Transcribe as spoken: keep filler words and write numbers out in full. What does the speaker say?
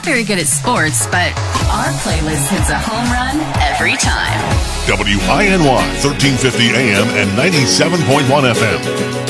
not very good at sports, but our playlist hits a home run every time. W I N Y, thirteen fifty A M and ninety-seven point one F M.